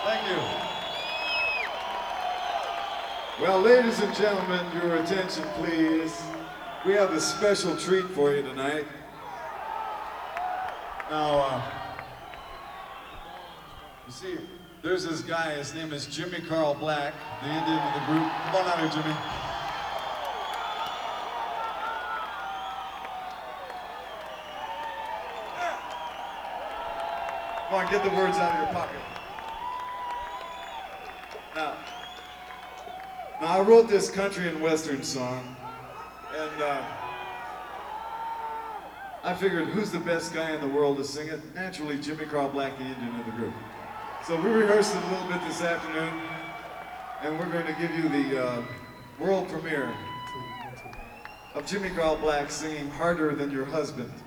Thank you. Well, ladies and gentlemen, your attention, please. We have a special treat for you tonight. Now, you see, there's this guy, his name is Jimmy Carl Black, the Indian of the group. Come on out here, Jimmy. Come on, get the words out of your pocket. Now I wrote this country and western song, and I figured who's the best guy in the world to sing it? Naturally, Jimmy Carl Black, the Indian of the group. So we rehearsed it a little bit this afternoon, and we're going to give you the world premiere of Jimmy Carl Black singing Harder Than Your Husband.